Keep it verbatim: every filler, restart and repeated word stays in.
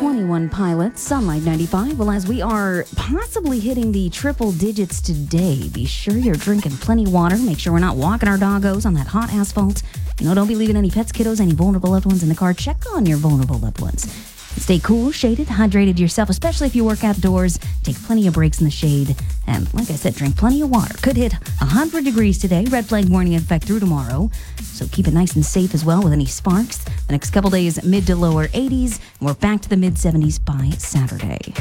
twenty-one Pilots, Sunlight ninety-five. Well, as we are possibly hitting the triple digits today, be sure you're drinking plenty of water. Make sure we're not walking our doggos on that hot asphalt. You know, don't be leaving any pets, kiddos, any vulnerable loved ones in the car. Check on your vulnerable loved ones. Stay cool, shaded, hydrated yourself, especially if you work outdoors. Take plenty of breaks in the shade. And like I said, drink plenty of water. Could hit one hundred degrees today. Red flag warning in effect through tomorrow. So keep it nice and safe as well with any sparks. The next couple days, mid to lower eighties. And we're back to the mid seventies by Saturday.